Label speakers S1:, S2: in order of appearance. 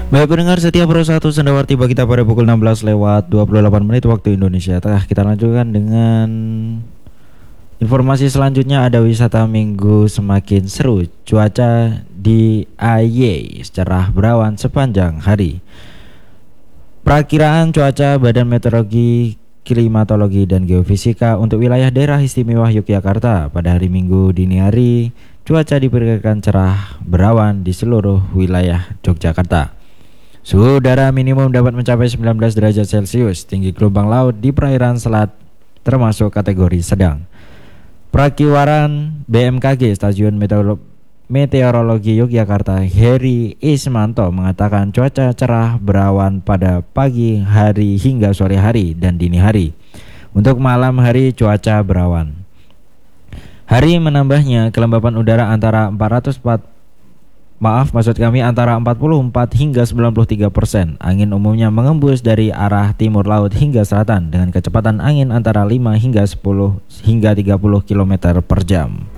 S1: Baik pendengar setia Pro 1 Sendawa tiba kita pada pukul 16 lewat 28 menit waktu Indonesia Tengah. Kita lanjutkan dengan informasi selanjutnya. Ada wisata minggu semakin seru. Cuaca di AY cerah berawan sepanjang hari. Perakiraan cuaca Badan Meteorologi, Klimatologi dan Geofisika untuk wilayah daerah istimewa Yogyakarta pada hari Minggu dini hari, cuaca diperkirakan cerah berawan di seluruh wilayah Yogyakarta. Suhu udara minimum dapat mencapai 19 derajat Celcius. Tinggi gelombang laut di perairan selat termasuk kategori sedang. Perakiwaran BMKG Stasiun Meteorologi Yogyakarta Heri Ismanto mengatakan cuaca cerah berawan pada pagi hari hingga sore hari dan dini hari. Untuk malam hari cuaca berawan. Hari menambahnya kelembapan udara antara antara 44 hingga 93%. Angin umumnya mengembus dari arah timur laut hingga selatan dengan kecepatan angin antara 5 hingga 10 hingga 30 km per jam.